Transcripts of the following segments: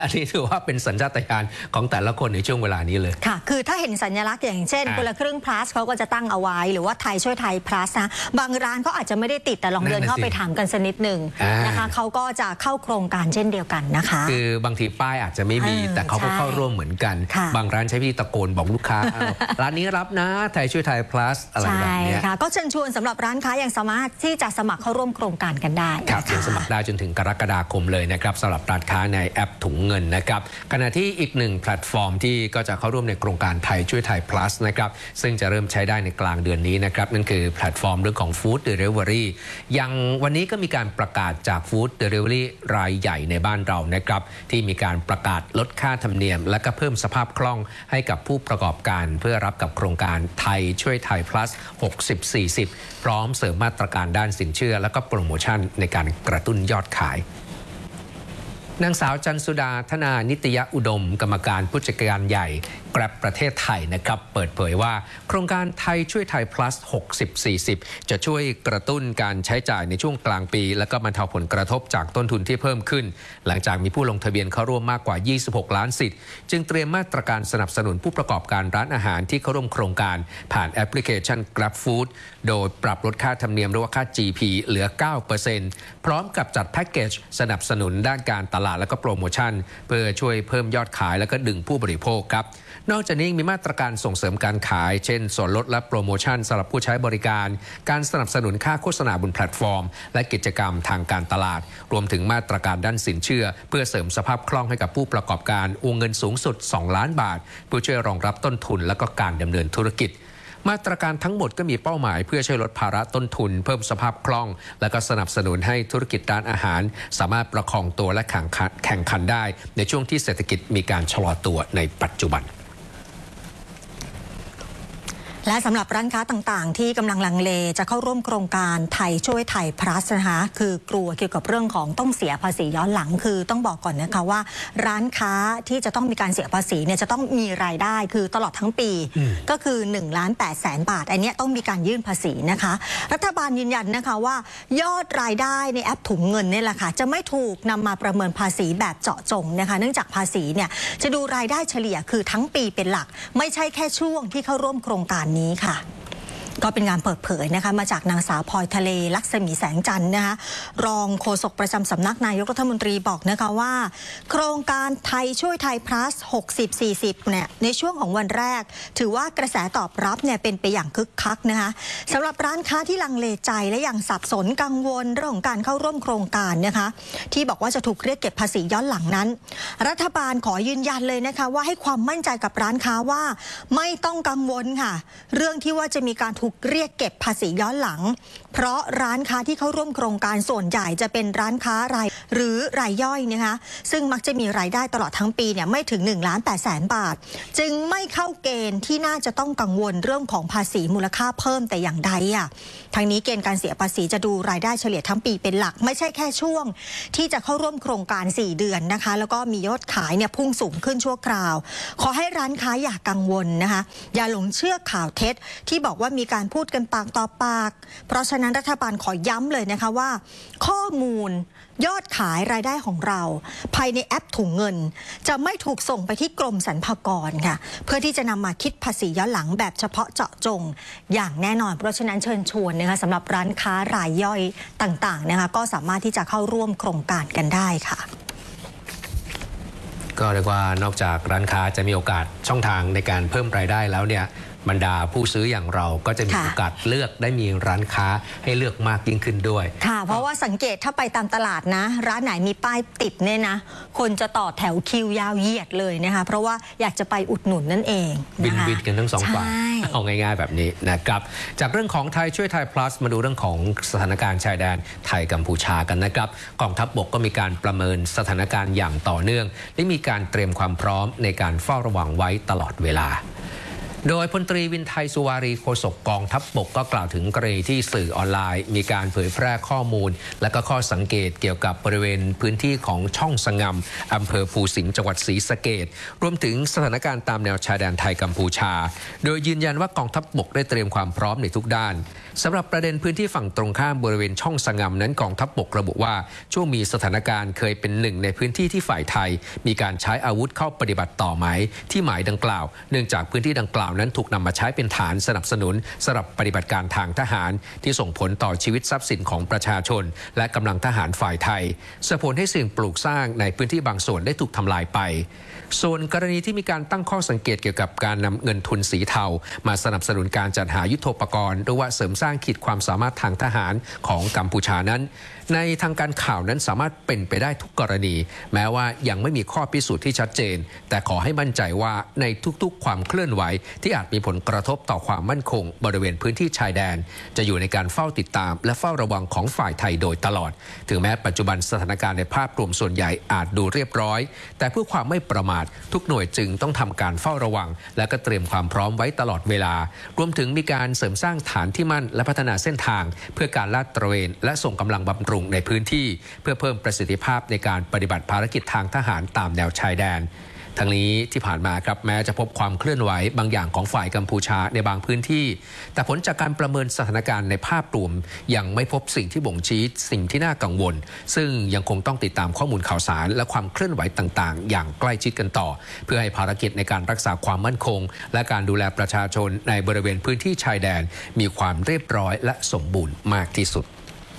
อันนี้ถือว่าเป็นสัญชาตญาณของแต่ละคนในช่วงเวลานี้เลยค่ะคือถ้าเห็นสัญลักษณ์อย่างเช่นคนละครึ่ง plus เขาก็จะตั้งเอาไว้หรือว่าไทยช่วยไทย plus นะบางร้านเขาอาจจะไม่ได้ติดแต่ลองเดินเข้าไปถามกันสักนิดหนึ่งนะคะเขาก็จะเข้าโครงการเช่นเดียวกันนะคะคือบางทีป้ายอาจจะไม่มีแต่เขาก็เข้าร่วมเหมือนกันบางร้านใช้พี่ตะโกนบอกลูกค้า ร้านนี้รับนะไทยช่วยไทย plus อะไรแบบนี้ค่ะก็เชิญชวนสำหรับร้านค้ายังสามารถที่จะสมัครเข้าร่วมโครงการกันได้ครับยังสมัครได้จนถึงกรกฎาคมเลยนะครับสำหรับร้านค้าในแอปถุงเงินนะครับขณะที่อีกหนึ่งแพลตฟอร์มที่ก็จะเข้าร่วมในโครงการไทยช่วยไทย plus นะครับซึ่งจะเริ่มใช้ได้ในกลางเดือนนี้นะครับนั่นคือแพลตฟอร์มเรื่องของ Food Delivery ยังวันนี้ก็มีการประกาศจาก Food Delivery รายใหญ่ในบ้านเรานะครับที่มีการประกาศลดค่าธรรมเนียมและก็เพิ่มสภาพคล่องให้กับผู้ประกอบการเพื่อรับกับโครงการไทยช่วยไทย plus 60-40 พร้อมเสริมมาตรการด้านสินเชื่อและก็โปรโมชั่นในการกระตุ้นยอดขายนางสาวจันสุดาธนานิตยอุดมกรรมการผู้จัดการใหญ่แกร็บประเทศไทยนะครับเปิดเผยว่าโครงการไทยช่วยไทย plus 60-40 จะช่วยกระตุ้นการใช้จ่ายในช่วงกลางปีและก็บรรเทาผลกระทบจากต้นทุนที่เพิ่มขึ้นหลังจากมีผู้ลงทะเบียนเข้าร่วมมากกว่า26ล้านสิทธิ์จึงเตรียมมาตรการสนับสนุนผู้ประกอบการร้านอาหารที่เข้าร่วมโครงการผ่านแอปพลิเคชัน Grab Food โดยปรับลดค่าธรรมเนียมหรือว่าค่า GP เหลือ 9% พร้อมกับจัดแพ็กเกจสนับสนุนด้านการตลาดและก็โปรโมชั่นเพื่อช่วยเพิ่มยอดขายและก็ดึงผู้บริโภคครับนอกจากนี้มีมาตรการส่งเสริมการขายเช่นส่วนลดและโปรโมชั่นสำหรับผู้ใช้บริการการสนับสนุนค่าโฆษณาบนแพลตฟอร์มและกิจกรรมทางการตลาดรวมถึงมาตรการด้านสินเชื่อเพื่อเสริมสภาพคล่องให้กับผู้ประกอบการวงเงินสูงสุด2ล้านบาทเพื่อช่วยรองรับต้นทุนและก็การดำเนินธุรกิจมาตรการทั้งหมดก็มีเป้าหมายเพื่อช่วยลดภาระต้นทุนเพิ่มสภาพคล่องและก็สนับสนุนให้ธุรกิจร้านอาหารสามารถประคองตัวและแข่งขันได้ในช่วงที่เศรษฐกิจมีการชะลอตัวในปัจจุบันและสำหรับร้านค้าต่างๆที่กำลังลังเลจะเข้าร่วมโครงการไทยช่วยไทย plus นะคะคือกลัวเกี่ยวกับเรื่องของต้องเสียภาษีย้อนหลังคือต้องบอกก่อนนะคะว่าร้านค้าที่จะต้องมีการเสียภาษีเนี่ยจะต้องมีรายได้คือตลอดทั้งปีก็คือ1,800,000 บาทอันนี้ต้องมีการยื่นภาษีนะคะรัฐบาลยืนยันนะคะว่ายอดรายได้ในแอปถุงเงินนี่แหละค่ะจะไม่ถูกนำมาประเมินภาษีแบบเจาะจงนะคะเนื่องจากภาษีเนี่ยจะดูรายได้เฉลี่ยคือทั้งปีเป็นหลักไม่ใช่แค่ช่วงที่เข้าร่วมโครงการนี้ค่ะก็เป็นการเปิดเผยนะคะมาจากนางสาวพลอยทะเลลักษมีแสงจันทร์นะคะรองโฆษกประจำสำนักนายกรัฐมนตรีบอกนะคะว่าโครงการไทยช่วยไทย plus 60-40 เนี่ยในช่วงของวันแรกถือว่ากระแสตอบรับเนี่ยเป็นไปอย่างคึกคักนะคะสำหรับร้านค้าที่ลังเลใจและยังสับสนกังวลเรื่องของการเข้าร่วมโครงการนะคะที่บอกว่าจะถูกเรียกเก็บภาษีย้อนหลังนั้นรัฐบาลขอยืนยันเลยนะคะว่าให้ความมั่นใจกับร้านค้าว่าไม่ต้องกังวลค่ะเรื่องที่ว่าจะมีการถูกเรียกเก็บภาษีย้อนหลังเพราะร้านค้าที่เข้าร่วมโครงการส่วนใหญ่จะเป็นร้านค้ารายหรือรายย่อยนะคะซึ่งมักจะมีรายได้ตลอดทั้งปีเนี่ยไม่ถึง1,800,000 บาทจึงไม่เข้าเกณฑ์ที่น่าจะต้องกังวลเรื่องของภาษีมูลค่าเพิ่มแต่อย่างใดอ่ะทั้งนี้เกณฑ์การเสียภาษีจะดูรายได้เฉลี่ยทั้งปีเป็นหลักไม่ใช่แค่ช่วงที่จะเข้าร่วมโครงการ4เดือนนะคะแล้วก็มียอดขายเนี่ยพุ่งสูงขึ้นชั่วคราวขอให้ร้านค้าอย่ากังวลนะคะอย่าหลงเชื่อข่าวเท็จที่บอกว่ามีการพูดกันปากต่อปากเพราะฉะนั้นรัฐบาลขอย้ำเลยนะคะว่าข้อมูลยอดขายรายได้ของเราภายในแอปถุงเงินจะไม่ถูกส่งไปที่กรมสรรพากรค่ะเพื่อที่จะนำมาคิดภาษีย้อนหลังแบบเฉพาะเจาะจงอย่างแน่นอนเพราะฉะนั้นเชิญชวนนะคะสำหรับร้านค้ารายย่อยต่างๆนะคะก็สามารถที่จะเข้าร่วมโครงการกันได้ค่ะก็เรียกว่านอกจากร้านค้าจะมีโอกาสช่องทางในการเพิ่มรายได้แล้วเนี่ยบรรดาผู้ซื้ออย่างเราก็จะมีโอกาสเลือกได้มีร้านค้าให้เลือกมากยิ่งขึ้นด้วยค่ะเพราะว่าสังเกตถ้าไปตามตลาดนะร้านไหนมีป้ายติดเนี่ยนะคนจะต่อแถวคิวยาวเหยียดเลยนะคะเพราะว่าอยากจะไปอุดหนุนนั่นเองบินกันทั้งสองฝ่ายเอาง่ายๆแบบนี้นะครับจากเรื่องของไทยช่วยไทย plus มาดูเรื่องของสถานการณ์ชายแดนไทยกัมพูชากันนะครับกองทัพบกก็มีการประเมินสถานการณ์อย่างต่อเนื่องและมีการเตรียมความพร้อมในการเฝ้าระวังไว้ตลอดเวลาโดยพลตรีวินไทยสุวารีโฆษกกองทัพบกก็กล่าวถึงกรณีที่สื่อออนไลน์มีการเผยแพร่ข้อมูลและก็ข้อสังเกตเกี่ยวกับบริเวณพื้นที่ของช่องสงมอำเภอภูสิงห์จังหวัดศรีสะเกษรวมถึงสถานการณ์ตามแนวชายแดนไทยกัมพูชาโดยยืนยันว่ากองทัพบกได้เตรียมความพร้อมในทุกด้านสำหรับประเด็นพื้นที่ฝั่งตรงข้ามบริเวณช่องสงมนั้นกองทัพบกระบุว่าช่วงมีสถานการณ์เคยเป็นหนึ่งในพื้นที่ที่ฝ่ายไทยมีการใช้อาวุธเข้าปฏิบัติต่อหมายที่หมายดังกล่าวเนื่องจากพื้นที่ดังกล่าวนั้นถูกนำมาใช้เป็นฐานสนับสนุนสำหรับปฏิบัติการทางทหารที่ส่งผลต่อชีวิตทรัพย์สินของประชาชนและกำลังทหารฝ่ายไทยส่งผลให้สิ่งปลูกสร้างในพื้นที่บางส่วนได้ถูกทำลายไปส่วนกรณีที่มีการตั้งข้อสังเกตเกี่ยวกับการนำเงินทุนสีเทามาสนับสนุนการจัดหายุทโธปกรณ์หรือว่าเสริมสร้างขีดความสามารถทางทหารของกัมพูชานั้นในทางการข่าวนั้นสามารถเป็นไปได้ทุกกรณีแม้ว่ายังไม่มีข้อพิสูจน์ที่ชัดเจนแต่ขอให้มั่นใจว่าในทุกๆความเคลื่อนไหวที่อาจมีผลกระทบต่อความมั่นคงบริเวณพื้นที่ชายแดนจะอยู่ในการเฝ้าติดตามและเฝ้าระวังของฝ่ายไทยโดยตลอดถึงแม้ปัจจุบันสถานการณ์ในภาพรวมส่วนใหญ่อาจดูเรียบร้อยแต่เพื่อความไม่ประมาททุกหน่วยจึงต้องทำการเฝ้าระวังและก็เตรียมความพร้อมไว้ตลอดเวลารวมถึงมีการเสริมสร้างฐานที่มั่นและพัฒนาเส้นทางเพื่อการลาดตระเวนและส่งกำลังบำรุงในพื้นที่เพื่อเพิ่มประสิทธิภาพในการปฏิบัติภารกิจทางทหารตามแนวชายแดนทั้งนี้ที่ผ่านมาครับแม้จะพบความเคลื่อนไหวบางอย่างของฝ่ายกัมพูชาในบางพื้นที่แต่ผลจากการประเมินสถานการณ์ในภาพรวมยังไม่พบสิ่งที่บ่งชี้สิ่งที่น่ากังวลซึ่งยังคงต้องติดตามข้อมูลข่าวสารและความเคลื่อนไหวต่างๆอย่างใกล้ชิดกันต่อเพื่อให้ภารกิจในการรักษาความมั่นคงและการดูแลประชาชนในบริเวณพื้นที่ชายแดนมีความเรียบร้อยและสมบูรณ์มากที่สุด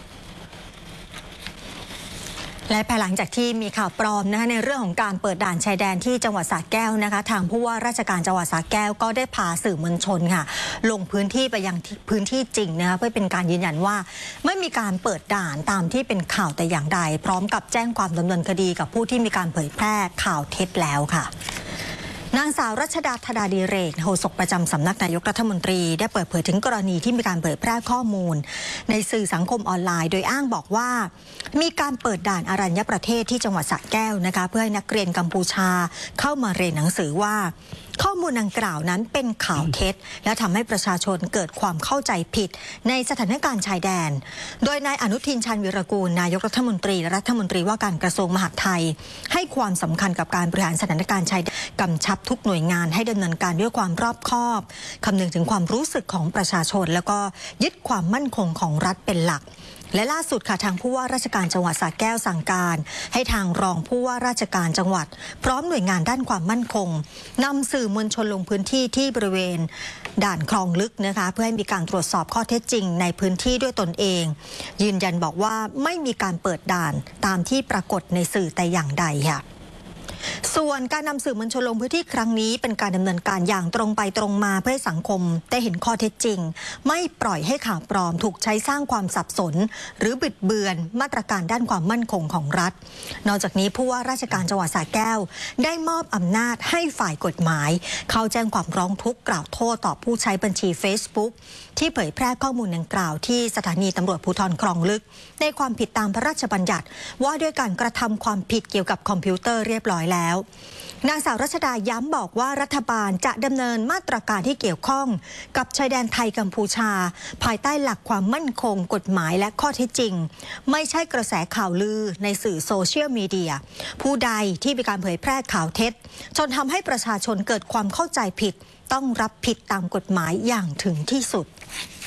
และภายหลังจากที่มีข่าวปลอมนะคะในเรื่องของการเปิดด่านชายแดนที่จังหวัดสระแก้วนะคะทางผู้ว่าราชการจังหวัดสระแก้วก็ได้พาสื่อมวลชนค่ะลงพื้นที่ไปยังพื้นที่จริงนะคะเพื่อเป็นการยืนยันว่าไม่มีการเปิดด่านตามที่เป็นข่าวแต่อย่างใดพร้อมกับแจ้งความดำเนินคดีกับผู้ที่มีการเผยแพร่ข่าวเท็จแล้วค่ะนางสาวรัชดาธดาดิเรกโฆษกประจำสำนักนายกรัฐมนตรีได้เปิดเผยถึงกรณีที่มีการเผยแพร่ข้อมูลในสื่อสังคมออนไลน์โดยอ้างบอกว่ามีการเปิดด่านอรัญญประเทศที่จังหวัดสระแก้วนะคะเพื่อให้นักเรียนกัมพูชาเข้ามาเรียนหนังสือว่าข้อมูลดังกล่าวนั้นเป็นข่าวเท็จและทำให้ประชาชนเกิดความเข้าใจผิดในสถานการณ์ชายแดนโดยนายอนุทินชาญวิรากูลนายกรัฐมนตรีและรัฐมนตรีว่าการกระทรวงมหาดไทยให้ความสำคัญกับการบริหารสถานการณ์ชายแดนกำชับทุกหน่วยงานให้ดำเนินการด้วยความรอบคอบคำนึงถึงความรู้สึกของประชาชนแล้วก็ยึดความมั่นคงของรัฐเป็นหลักและล่าสุดค่ะทางผู้ว่าราชการจังหวัดสระแก้วสั่งการให้ทางรองผู้ว่าราชการจังหวัดพร้อมหน่วยงานด้านความมั่นคงนำสื่อมวลชนลงพื้นที่ที่บริเวณด่านคลองลึกนะคะเพื่อให้มีการตรวจสอบข้อเท็จจริงในพื้นที่ด้วยตนเองยืนยันบอกว่าไม่มีการเปิดด่านตามที่ปรากฏในสื่อแต่อย่างใดค่ะส่วนการนำสื่อมวลชนลงพื้นที่ครั้งนี้เป็นการดำเนินการอย่างตรงไปตรงมาเพื่อให้สังคมได้เห็นข้อเท็จจริงไม่ปล่อยให้ข่าวปลอมถูกใช้สร้างความสับสนหรือบิดเบือนมาตรการด้านความมั่นคงของรัฐนอกจากนี้ผู้ว่าราชการจังหวัดสระแก้วได้มอบอำนาจให้ฝ่ายกฎหมายเข้าแจ้งความร้องทุกข์กล่าวโทษต่อผู้ใช้บัญชี Facebook ที่เผยแพร่ข้อมูลดังกล่าวที่สถานีตำรวจภูธรคลองลึกในความผิดตามพระราชบัญญัติว่าด้วยการกระทำความผิดเกี่ยวกับคอมพิวเตอร์เรียบร้อยแล้วนางสาวรัชดาย้ำบอกว่ารัฐบาลจะดำเนินมาตรการที่เกี่ยวข้องกับชายแดนไทยกัมพูชาภายใต้หลักความมั่นคงกฎหมายและข้อเท็จจริงไม่ใช่กระแสข่าวลือในสื่อโซเชียลมีเดียผู้ใดที่มีการเผยแพร่ข่าวเท็จจนทำให้ประชาชนเกิดความเข้าใจผิดต้องรับผิดตามกฎหมายอย่างถึงที่สุด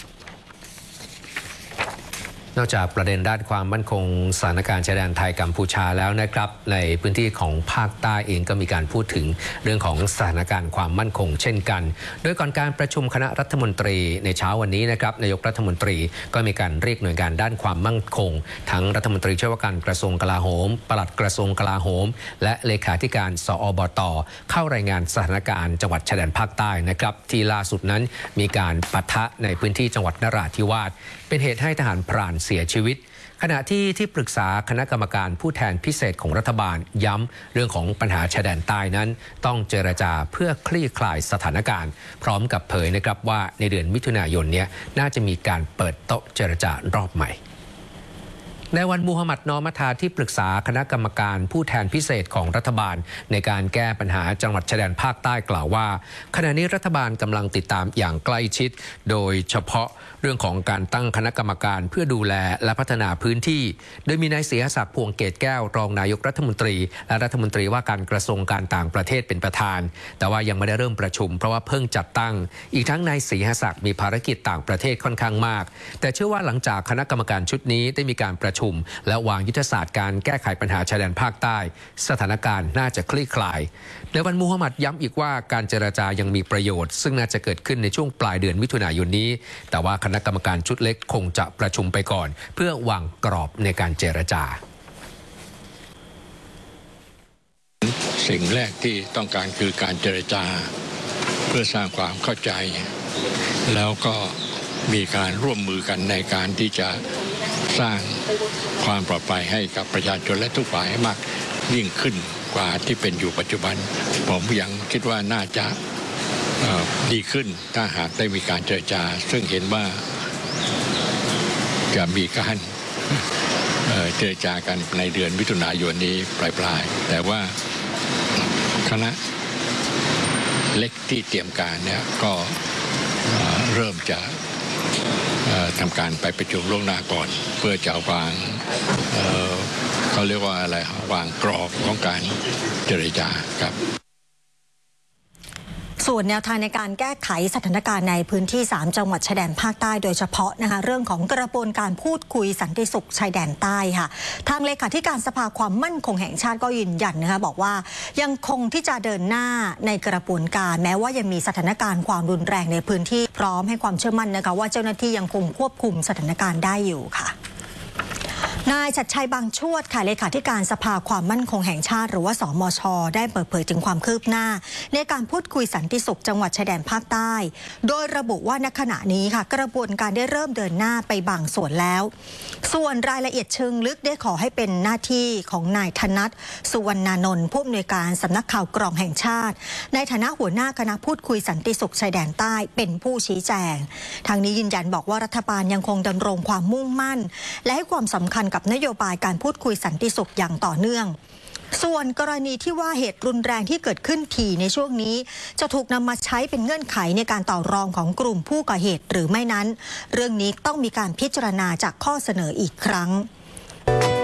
นอกจากประเด็นด้านความมั่นคงสถานการณ์ชายแดนไทยกัมพูชาแล้วนะครับในพื้นที่ของภาคใต้เองก็มีการพูดถึงเรื่องของสถานการณ์ความมั่นคงเช่นกันโดยก่อนการประชุมคณะรัฐมนตรีในเช้าวันนี้นะครับนายกรัฐมนตรีก็มีการเรียกหน่วยงานด้านความมั่นคงทั้งรัฐมนตรีช่วยว่าการกระทรวงกลาโหมปลัดกระทรวงกลาโหมและเลขาธิการสอบต.เข้ารายงานสถานการณ์จังหวัดชายแดนภาคใต้นะครับที่ล่าสุดนั้นมีการปะทะในพื้นที่จังหวัดนราธิวาสเป็นเหตุให้ทหารพรานเสียชีวิตขณะที่ปรึกษาคณะกรรมการผู้แทนพิเศษของรัฐบาลย้ำเรื่องของปัญหาชายแดนใต้นั้นต้องเจรจาเพื่อคลี่คลายสถานการณ์พร้อมกับเผยนะครับว่าในเดือนมิถุนายนนี้น่าจะมีการเปิดโต๊ะเจรจารอบใหม่ในวันมูฮัมหมัดนอมัทาที่ปรึกษาคณะกรรมการผู้แทนพิเศษของรัฐบาลในการแก้ปัญหาจังหวัดชายแดนภาคใต้กล่าวว่าขณะนี้รัฐบาลกำลังติดตามอย่างใกล้ชิดโดยเฉพาะเรื่องของการตั้งคณะกรรมการเพื่อดูแลและพัฒนาพื้นที่โดยมีนายศรีหศักดิ์พวงเกตแก้วรองนายกรัฐมนตรีและรัฐมนตรีว่าการกระทรวงการต่างประเทศเป็นประธานแต่ว่ายังไม่ได้เริ่มประชุมเพราะว่าเพิ่งจัดตั้งอีกทั้งนายศรีหศักดิ์มีภารกิจต่างประเทศค่อนข้างมากแต่เชื่อว่าหลังจากคณะกรรมการชุดนี้ได้มีการประชุมและวางยุทธศาสตร์การแก้ไขปัญหาชายแดนภาคใต้สถานการณ์น่าจะคลี่คลายในวันมูฮัมหมัดย้ำอีกว่าการเจรจายังมีประโยชน์ซึ่งน่าจะเกิดขึ้นในช่วงปลายเดือนมิถุนายนนี้แต่ว่าคณะกรรมการชุดเล็กคงจะประชุมไปก่อนเพื่อวางกรอบในการเจรจาสิ่งแรกที่ต้องการคือการเจรจาเพื่อสร้างความเข้าใจแล้วก็มีการร่วมมือกันในการที่จะสร้างความปลอดภัยให้กับประชาชนและทุกฝ่ายให้มากยิ่งขึ้นกว่าที่เป็นอยู่ปัจจุบันผมยังคิดว่าน่าจะดีขึ้นถ้าหากได้มีการเจรจาซึ่งเห็นว่าจะมีการเจรจากันในเดือนมิถุนายนนี้ปลายๆแต่ว่าคณะเล็กที่เตรียมการเนี่ยก็เริ่มจะทำการไปประชุมล่วงหน้าก่อนเพื่อจะวางเขาเรียกว่าอะไรวางกรอบของการเจรจาครับส่วนแนวทางในการแก้ไขสถานการณ์ในพื้นที่3จังหวัดชายแดนภาคใต้โดยเฉพาะนะคะเรื่องของกระบวนการพูดคุยสันติสุขชายแดนใต้ค่ะทางเลขาธิการสภาความมั่นคงแห่งชาติก็ยืนยันนะคะบอกว่ายังคงที่จะเดินหน้าในกระบวนการแม้ว่ายังมีสถานการณ์ความรุนแรงในพื้นที่พร้อมให้ความเชื่อมั่นนะคะว่าเจ้าหน้าที่ยังคงควบคุมสถานการณ์ได้อยู่ค่ะนายชัดชัยบางชวดค่ะเลขาธิการสภาความมั่นคงแห่งชาติหรือว่าสมช.ได้เปิดเผยถึงความคืบหน้าในการพูดคุยสันติสุขจังหวัดชายแดนภาคใต้โดยระบุว่าณขณะนี้ค่ะกระบวนการได้เริ่มเดินหน้าไปบางส่วนแล้วส่วนรายละเอียดเชิงลึกได้ขอให้เป็นหน้าที่ของนายธนัทสุวรรณานนท์ผู้อำนวยการสำนักข่าวกรองแห่งชาติในฐานะหัวหน้าคณะพูดคุยสันติสุขชายแดนใต้เป็นผู้ชี้แจงทางนี้ยืนยันบอกว่ารัฐบาลยังคงดำรงความมุ่งมั่นและให้ความสำคัญกับนโยบายการพูดคุยสันติสุขอย่างต่อเนื่องส่วนกรณีที่ว่าเหตุรุนแรงที่เกิดขึ้นถี่ในช่วงนี้จะถูกนำมาใช้เป็นเงื่อนไขในการต่อรองของกลุ่มผู้ก่อเหตุหรือไม่นั้นเรื่องนี้ต้องมีการพิจารณาจากข้อเสนออีกครั้ง